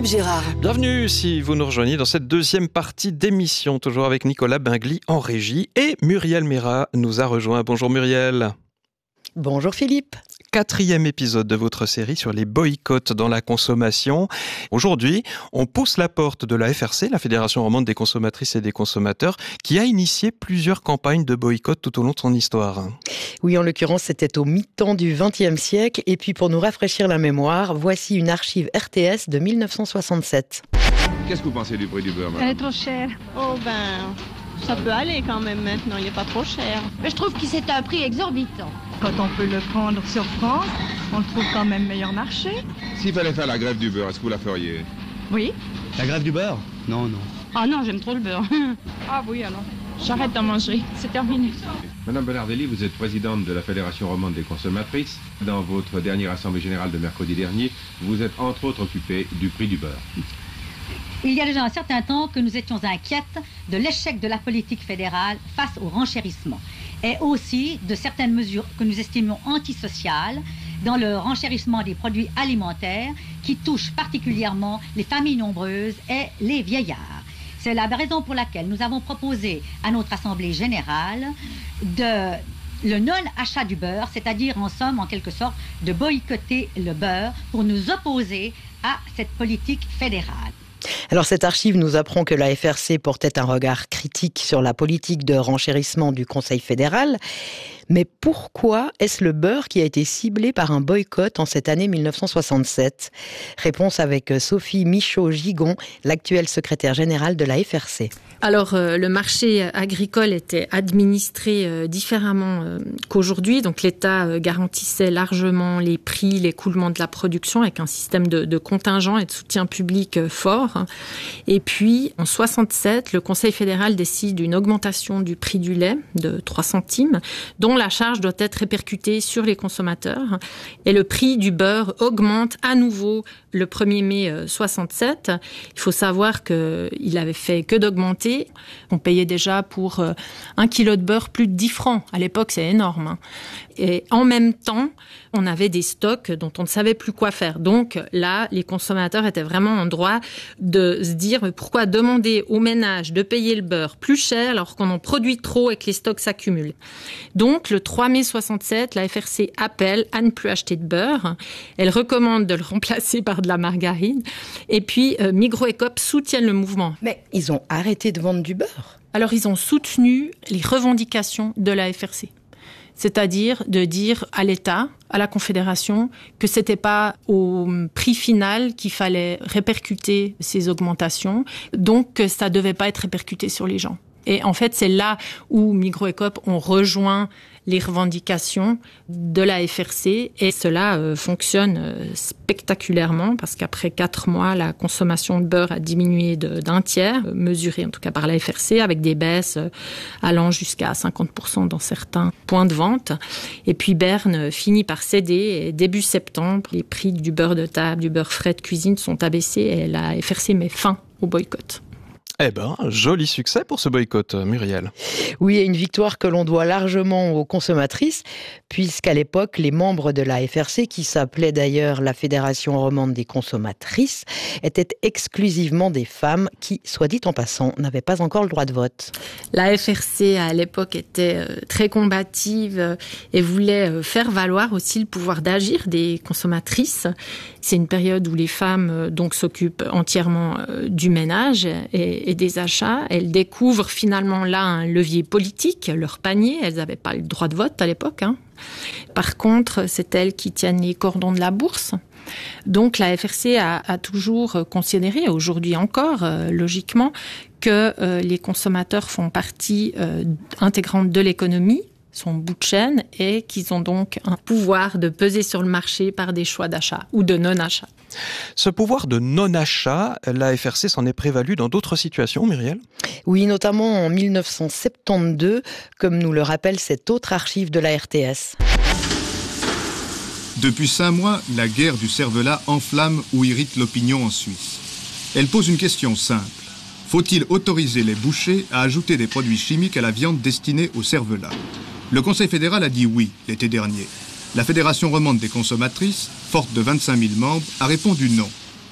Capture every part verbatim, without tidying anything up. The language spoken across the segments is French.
Gérard. Bienvenue si vous nous rejoignez dans cette deuxième partie d'émission, toujours avec Nicolas Bingli en régie et Muriel Mérat nous a rejoint. Bonjour Muriel. Bonjour Philippe. Quatrième épisode de votre série sur les boycotts dans la consommation. Aujourd'hui, on pousse la porte de la F R C, la Fédération romande des consommatrices et des consommateurs, qui a initié plusieurs campagnes de boycott tout au long de son histoire. Oui, en l'occurrence, c'était au mi-temps du vingtième siècle. Et puis, pour nous rafraîchir la mémoire, voici une archive R T S de mille neuf cent soixante-sept. Qu'est-ce que vous pensez du prix du beurre, madame ? Elle est trop chère. Oh ben, ça peut aller quand même maintenant, il n'est pas trop cher. Mais je trouve que c'est un prix exorbitant. Quand on peut le prendre sur France, on le trouve quand même meilleur marché. S'il fallait faire la grève du beurre, est-ce que vous la feriez ? Oui. La grève du beurre ? Non, non. Ah non, j'aime trop le beurre. Ah oui, alors. J'arrête d'en manger, c'est terminé. Madame Bernardelli, vous êtes présidente de la Fédération romande des consommatrices. Dans votre dernière assemblée générale de mercredi dernier, vous êtes entre autres occupée du prix du beurre. Il y a déjà un certain temps que nous étions inquiètes de l'échec de la politique fédérale face au renchérissement et aussi de certaines mesures que nous estimions antisociales dans le renchérissement des produits alimentaires qui touchent particulièrement les familles nombreuses et les vieillards. C'est la raison pour laquelle nous avons proposé à notre Assemblée générale de le non-achat du beurre, c'est-à-dire en somme, en quelque sorte, de boycotter le beurre pour nous opposer à cette politique fédérale. Alors cette archive nous apprend que la F R C portait un regard critique sur la politique de renchérissement du Conseil fédéral. Mais pourquoi est-ce le beurre qui a été ciblé par un boycott en cette année mille neuf cent soixante-sept ? Réponse avec Sophie Michaud-Gigon, l'actuelle secrétaire générale de la F R C. Alors, euh, le marché agricole était administré euh, différemment euh, qu'aujourd'hui. Donc, l'État euh, garantissait largement les prix, l'écoulement de la production avec un système de, de contingent et de soutien public euh, fort. Et puis, en soixante-sept, le Conseil fédéral décide une augmentation du prix du lait de trois centimes, dont la charge doit être répercutée sur les consommateurs. Et le prix du beurre augmente à nouveau le premier mai soixante-sept. Il faut savoir qu'il avait fait que d'augmenter. On payait déjà pour un kilo de beurre plus de dix francs. À l'époque, c'est énorme. Et en même temps, on avait des stocks dont on ne savait plus quoi faire. Donc là, les consommateurs étaient vraiment en droit de se dire pourquoi demander aux ménages de payer le beurre plus cher alors qu'on en produit trop et que les stocks s'accumulent. Donc le trois mai soixante-sept, la F R C appelle à ne plus acheter de beurre. Elle recommande de le remplacer par de la margarine. Et puis euh, Migros et Coop soutiennent le mouvement. Mais ils ont arrêté de vendre du beurre ? Alors ils ont soutenu les revendications de la F R C. C'est-à-dire de dire à l'État, à la Confédération, que c'était pas au prix final qu'il fallait répercuter ces augmentations, donc que ça devait pas être répercuté sur les gens. Et en fait, c'est là où Migros et Coop ont rejoint les revendications de la F R C et cela euh, fonctionne euh, spectaculairement parce qu'après quatre mois, la consommation de beurre a diminué de, d'un tiers, euh, mesuré en tout cas par la F R C, avec des baisses euh, allant jusqu'à cinquante pour cent dans certains points de vente. Et puis Berne finit par céder et début septembre, les prix du beurre de table, du beurre frais de cuisine sont abaissés et la F R C met fin au boycott. Eh ben, joli succès pour ce boycott, Muriel. Oui, et une victoire que l'on doit largement aux consommatrices, puisqu'à l'époque, les membres de la F R C, qui s'appelait d'ailleurs la Fédération romande des consommatrices, étaient exclusivement des femmes qui, soit dit en passant, n'avaient pas encore le droit de vote. La F R C, à l'époque, était très combative et voulait faire valoir aussi le pouvoir d'agir des consommatrices. C'est une période où les femmes donc s'occupent entièrement du ménage et et des achats. Elles découvrent finalement là un levier politique, leur panier. Elles n'avaient pas le droit de vote à l'époque. Hein. Par contre, c'est elles qui tiennent les cordons de la bourse. Donc la F R C a, a toujours considéré, aujourd'hui encore, euh, logiquement, que euh, les consommateurs font partie euh, intégrante de l'économie, son bout de chaîne, et qu'ils ont donc un pouvoir de peser sur le marché par des choix d'achat ou de non-achat. Ce pouvoir de non-achat, la F R C s'en est prévalue dans d'autres situations, Muriel ? Oui, notamment en mille neuf cent soixante-douze, comme nous le rappelle cette autre archive de la R T S. Depuis cinq mois, la guerre du cervelas enflamme ou irrite l'opinion en Suisse. Elle pose une question simple. Faut-il autoriser les bouchers à ajouter des produits chimiques à la viande destinée au cervelas ? Le Conseil fédéral a dit oui l'été dernier. La Fédération romande des consommatrices, forte de vingt-cinq mille membres, a répondu non.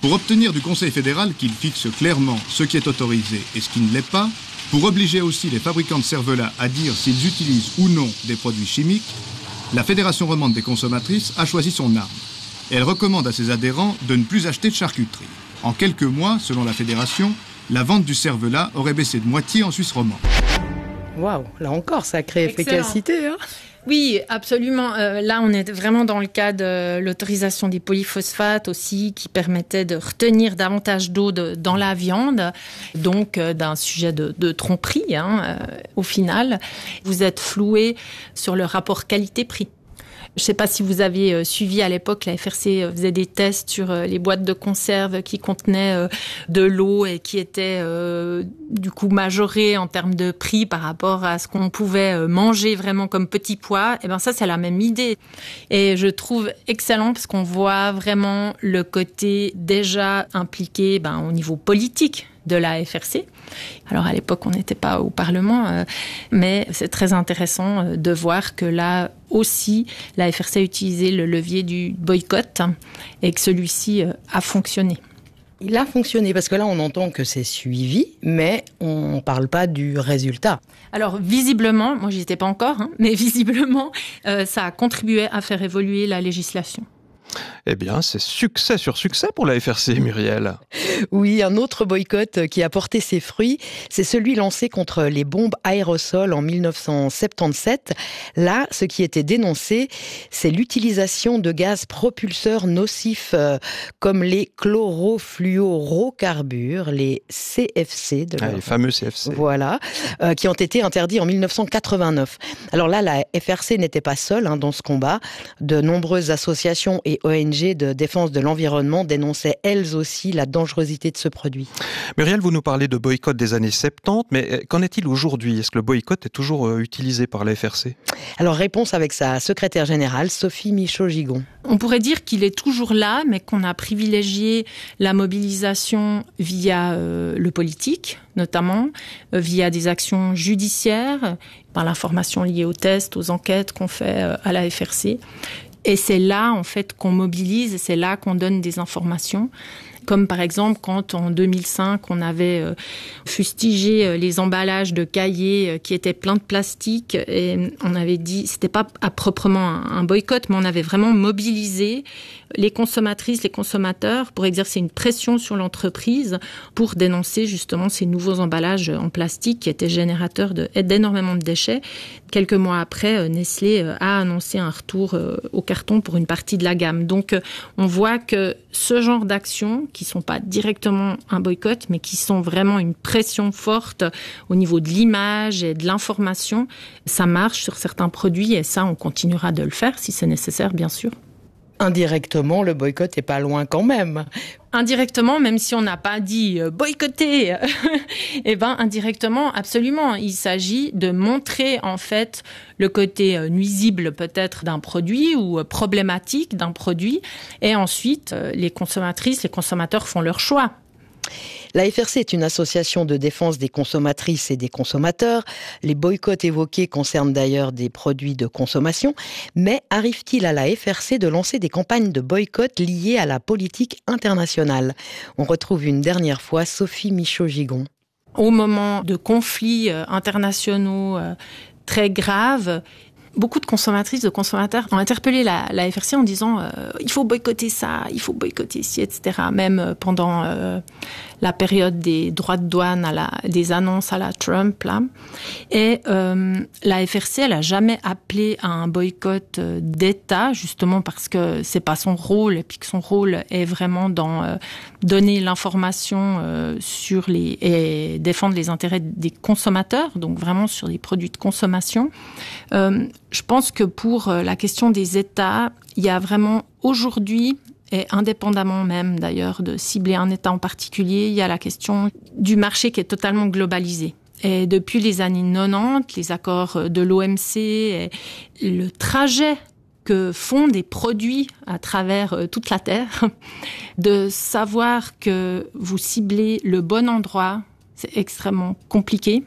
Pour obtenir du Conseil fédéral qu'il fixe clairement ce qui est autorisé et ce qui ne l'est pas, pour obliger aussi les fabricants de cervelas à dire s'ils utilisent ou non des produits chimiques, la Fédération romande des consommatrices a choisi son arme. Elle recommande à ses adhérents de ne plus acheter de charcuterie. En quelques mois, selon la Fédération, la vente du cervelas aurait baissé de moitié en Suisse romande. Waouh, là encore, sacrée efficacité. Hein. Oui, absolument. Euh, là, on est vraiment dans le cas de l'autorisation des polyphosphates aussi, qui permettait de retenir davantage d'eau de, dans la viande, donc euh, d'un sujet de, de tromperie. Hein, euh, au final, vous êtes floué sur le rapport qualité-prix. Je ne sais pas si vous avez suivi à l'époque, la F R C faisait des tests sur les boîtes de conserve qui contenaient de l'eau et qui étaient euh, du coup majorées en termes de prix par rapport à ce qu'on pouvait manger vraiment comme petit pois. Et ben ça, c'est la même idée. Et je trouve excellent parce qu'on voit vraiment le côté déjà impliqué ben, au niveau politique de la F R C. Alors à l'époque, on n'était pas au Parlement, euh, mais c'est très intéressant euh, de voir que là aussi, la F R C a utilisé le levier du boycott et que celui-ci euh, a fonctionné. Il a fonctionné parce que là, on entend que c'est suivi, mais on ne parle pas du résultat. Alors visiblement, moi j'y étais pas encore, hein, mais visiblement, euh, ça a contribué à faire évoluer la législation. Eh bien, c'est succès sur succès pour la F R C, Muriel. Oui, un autre boycott qui a porté ses fruits, c'est celui lancé contre les bombes aérosols en mille neuf cent soixante-dix-sept. Là, ce qui était dénoncé, c'est l'utilisation de gaz propulseurs nocifs euh, comme les chlorofluorocarbures, les C F C. De ah, leur... Les fameux C F C. Voilà, euh, qui ont été interdits en mille neuf cent quatre-vingt-neuf. Alors là, la F R C n'était pas seule hein, dans ce combat. De nombreuses associations et O N G de défense de l'environnement dénonçaient elles aussi la dangerosité de ce produit. Muriel, vous nous parlez de boycott des années soixante-dix, mais qu'en est-il aujourd'hui ? Est-ce que le boycott est toujours utilisé par la F R C ? Alors, réponse avec sa secrétaire générale, Sophie Michaud-Gigon. On pourrait dire qu'il est toujours là, mais qu'on a privilégié la mobilisation via euh, le politique, notamment, euh, via des actions judiciaires, par l'information liée aux tests, aux enquêtes qu'on fait euh, à la F R C. Et c'est là, en fait, qu'on mobilise, et c'est là qu'on donne des informations. Comme par exemple, quand en deux mille cinq, on avait euh, fustigé euh, les emballages de cahiers euh, qui étaient pleins de plastique, et on avait dit, c'était pas à proprement un, un boycott, mais on avait vraiment mobilisé les consommatrices, les consommateurs pour exercer une pression sur l'entreprise pour dénoncer justement ces nouveaux emballages en plastique qui étaient générateurs de, d'énormément de déchets. Quelques mois après, Nestlé a annoncé un retour au carton pour une partie de la gamme. Donc, on voit que ce genre d'actions, qui ne sont pas directement un boycott, mais qui sont vraiment une pression forte au niveau de l'image et de l'information, ça marche sur certains produits et ça, on continuera de le faire si c'est nécessaire, bien sûr. Indirectement, le boycott est pas loin quand même. Indirectement, même si on n'a pas dit euh, boycotter, eh ben indirectement, absolument. Il s'agit de montrer en fait le côté euh, nuisible peut-être d'un produit ou euh, problématique d'un produit, et ensuite euh, les consommatrices, les consommateurs font leur choix. La F R C est une association de défense des consommatrices et des consommateurs. Les boycotts évoqués concernent d'ailleurs des produits de consommation. Mais arrive-t-il à la F R C de lancer des campagnes de boycott liées à la politique internationale ? On retrouve une dernière fois Sophie Michaud-Gigon. Au moment de conflits internationaux très graves, beaucoup de consommatrices, de consommateurs ont interpellé la, la F R C en disant euh, il faut boycotter ça, il faut boycotter ci, et cetera. Même pendant euh, la période des droits de douane, à la, des annonces à la Trump, là. Et euh, la F R C, elle a jamais appelé à un boycott d'État, justement parce que c'est pas son rôle, et puis que son rôle est vraiment dans euh, donner l'information euh, sur les et défendre les intérêts des consommateurs, donc vraiment sur les produits de consommation. Euh, Je pense que pour la question des États, il y a vraiment aujourd'hui, et indépendamment même d'ailleurs de cibler un État en particulier, il y a la question du marché qui est totalement globalisé. Et depuis les années quatre-vingt-dix, les accords de l'O M C, le trajet que font des produits à travers toute la Terre, de savoir que vous ciblez le bon endroit, c'est extrêmement compliqué.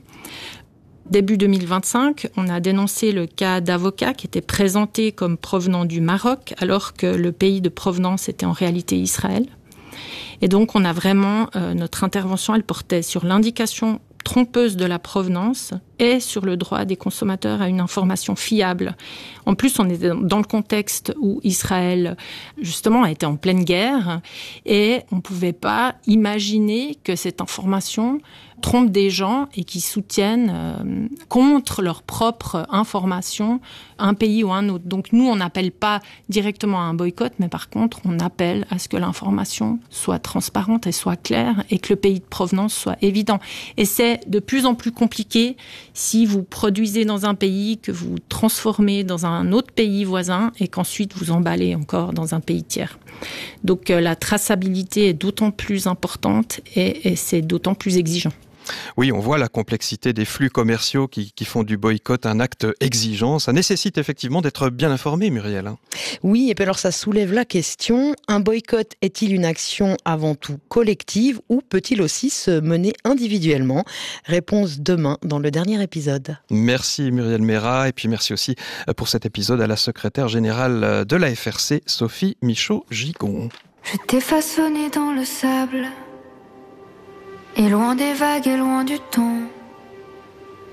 Début deux mille vingt-cinq, on a dénoncé le cas d'avocats qui étaient présentés comme provenant du Maroc, alors que le pays de provenance était en réalité Israël. Et donc, on a vraiment, euh, notre intervention, elle portait sur l'indication trompeuse de la provenance et sur le droit des consommateurs à une information fiable. En plus, on est dans le contexte où Israël, justement, a été en pleine guerre et on ne pouvait pas imaginer que cette information trompe des gens et qui soutiennent euh, contre leur propre information un pays ou un autre. Donc nous, on n'appelle pas directement à un boycott, mais par contre, on appelle à ce que l'information soit transparente et soit claire et que le pays de provenance soit évident. Et c'est de plus en plus compliqué si vous produisez dans un pays, que vous transformez dans un autre pays voisin et qu'ensuite vous emballez encore dans un pays tiers. Donc euh, la traçabilité est d'autant plus importante et, et c'est d'autant plus exigeant. Oui, on voit la complexité des flux commerciaux qui, qui font du boycott un acte exigeant. Ça nécessite effectivement d'être bien informé, Muriel. Oui, et puis alors ça soulève la question, un boycott est-il une action avant tout collective ou peut-il aussi se mener individuellement ? Réponse demain dans le dernier épisode. Merci Muriel Mérat et puis merci aussi pour cet épisode à la secrétaire générale de l'A F R C, Sophie Michaud-Gigon. Je t'ai façonné dans le sable et loin des vagues et loin du temps.